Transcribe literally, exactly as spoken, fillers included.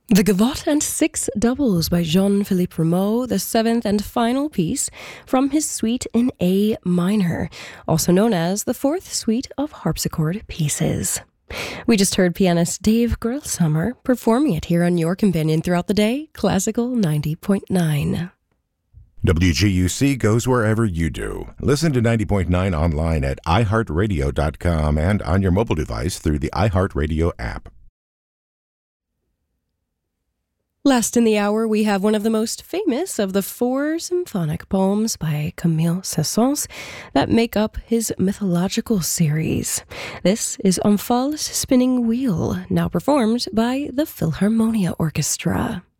The Gavotte and Six Doubles by Jean-Philippe Rameau, the seventh and final piece from his suite in A minor, also known as the fourth suite of harpsichord pieces. We just heard pianist Dave Grillsummer performing it here on your companion throughout the day, Classical ninety point nine. W G U C goes wherever you do. Listen to ninety point nine online at i heart radio dot com and on your mobile device through the iHeartRadio app. Last in the hour, we have one of the most famous of the four symphonic poems by Camille Saint-Saëns that make up his mythological series. This is Omphale's Spinning Wheel, now performed by the Philharmonia Orchestra.